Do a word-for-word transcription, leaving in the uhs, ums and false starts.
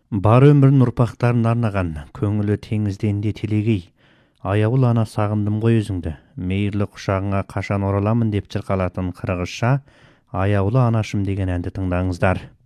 Бар өмірін ұрпақтарына арнаған, көңілі теңізденде телегей. Аяулы ана, сағындым ғой өзіңді, мейірлі құшағыңа қашан ораламын деп шырқалатын қырғызша «Аяулы анашым» деген әнді тыңдаңыздар.